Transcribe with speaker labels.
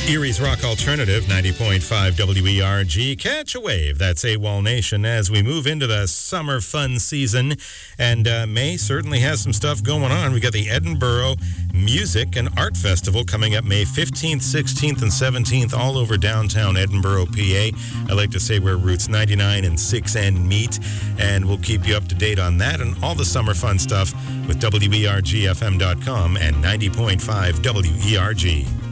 Speaker 1: Erie's Rock Alternative, 90.5 WERG. Catch a wave. That's AWOL Nation as we move into the summer fun season. And May certainly has some stuff going on. We got the Edinburgh Music and Art Festival coming up May 15th, 16th, and 17th all over downtown Edinburgh, PA. I like to say where Routes 99 and 6N meet. And we'll keep you up to date on that and all the summer fun stuff with WERGFM.com and 90.5 WERG.